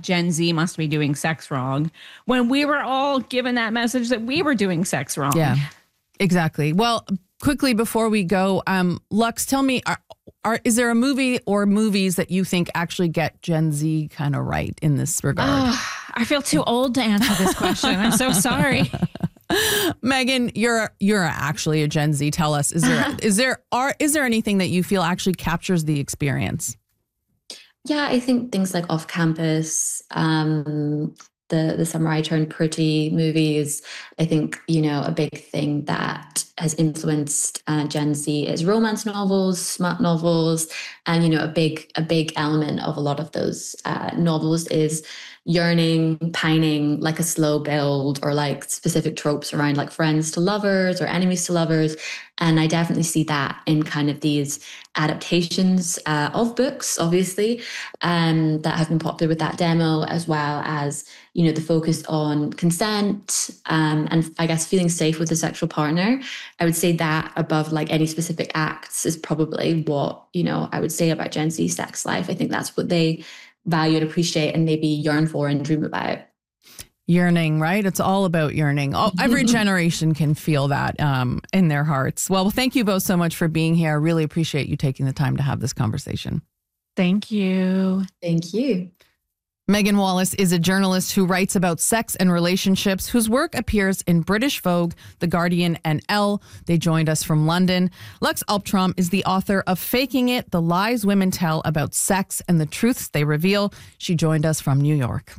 Gen Z must be doing sex wrong when we were all given that message that we were doing sex wrong. Yeah, exactly. Well, quickly before we go, Lux, tell me, is there a movie or movies that you think actually get Gen Z kind of right in this regard? I feel too old to answer this question. I'm so sorry. Megan, you're actually a Gen Z. Tell us, is there anything that you feel actually captures the experience? Yeah, I think things like Off Campus, the Summer I Turned Pretty movies, I think, a big thing that has influenced Gen Z is romance novels, smut novels, and, a big element of a lot of those novels is yearning, pining, like a slow build, or like specific tropes around like friends to lovers or enemies to lovers. And I definitely see that in kind of these adaptations of books, obviously, that have been popular with that demo, as well as, the focus on consent and I guess feeling safe with a sexual partner. I would say that above like any specific acts is probably what, I would say about Gen Z sex life. I think that's what they value and appreciate and maybe yearn for and dream about. Yearning, right? It's all about yearning. Every generation can feel that in their hearts. Well, thank you both so much for being here. I really appreciate you taking the time to have this conversation. Thank you. Thank you. Megan Wallace is a journalist who writes about sex and relationships, whose work appears in British Vogue, The Guardian, and Elle. They joined us from London. Lux Alptraum is the author of Faking It, The Lies Women Tell About Sex and the Truths They Reveal. She joined us from New York.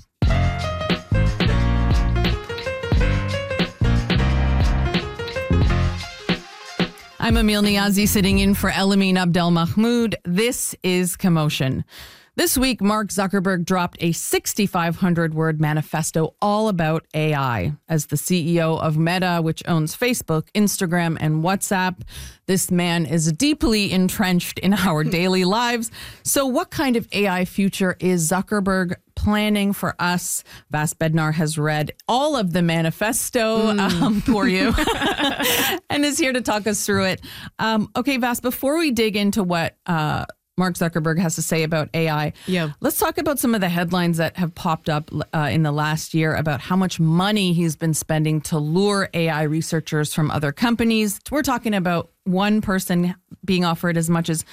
I'm Emil Niazi, sitting in for Elamine Abdelmahmoud. This is Commotion. This week, Mark Zuckerberg dropped a 6,500-word manifesto all about AI. As the CEO of Meta, which owns Facebook, Instagram, and WhatsApp, this man is deeply entrenched in our daily lives. So what kind of AI future is Zuckerberg planning for us? Vas Bednar has read all of the manifesto for you and is here to talk us through it. Okay, Vas, before we dig into what Mark Zuckerberg has to say about AI. Yeah. Let's talk about some of the headlines that have popped up in the last year about how much money he's been spending to lure AI researchers from other companies. We're talking about one person being offered as much as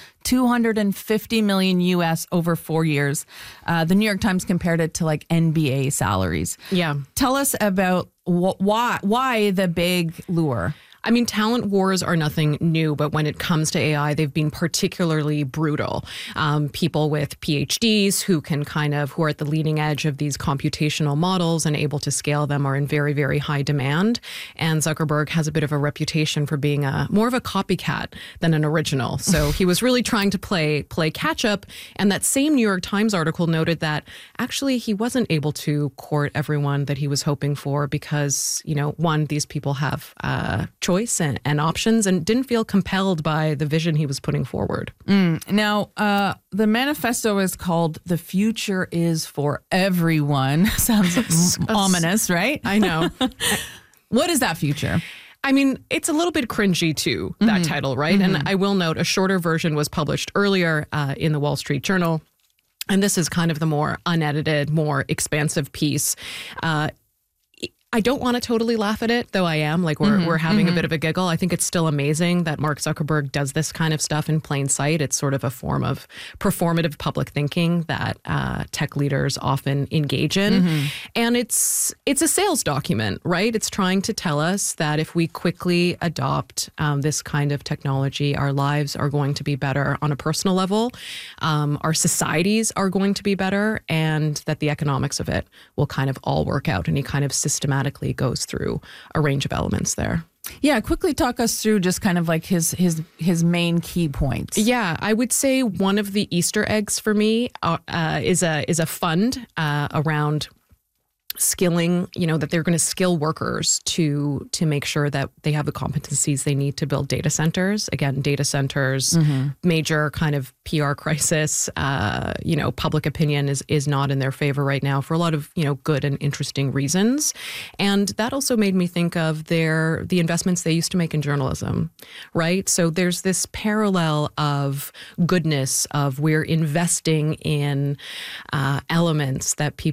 $250 million US over 4 years. The New York Times compared it to like NBA salaries. Yeah. Tell us about why the big lure? I mean, talent wars are nothing new, but when it comes to AI, they've been particularly brutal. People with PhDs who are at the leading edge of these computational models and able to scale them are in very, very high demand. And Zuckerberg has a bit of a reputation for being more of a copycat than an original. So he was really trying to play catch up. And that same New York Times article noted that actually he wasn't able to court everyone that he was hoping for because, one, these people have choice and options and didn't feel compelled by the vision he was putting forward. Now, the manifesto is called The Future is for Everyone. Sounds ominous, right? I know. What is that future? I mean, it's a little bit cringy too, that title, right? And I will note a shorter version was published earlier in the Wall Street Journal. And this is kind of the more unedited, more expansive piece. I don't want to totally laugh at it, though I am. Like we're having a bit of a giggle. I think it's still amazing that Mark Zuckerberg does this kind of stuff in plain sight. It's sort of a form of performative public thinking that tech leaders often engage in. And it's a sales document, right? It's trying to tell us that if we quickly adopt this kind of technology, our lives are going to be better on a personal level. Our societies are going to be better, and that the economics of it will kind of all work out. And he kind of systematically goes through a range of elements there. Yeah, quickly talk us through just kind of like his main key points. Yeah, I would say one of the Easter eggs for me is a fund around skilling, that they're going to skill workers to make sure that they have the competencies they need to build data centers. Again, data centers, major kind of PR crisis. Public opinion is not in their favor right now for a lot of, good and interesting reasons. And that also made me think of the investments they used to make in journalism, right? So there's this parallel of goodness of we're investing in elements that people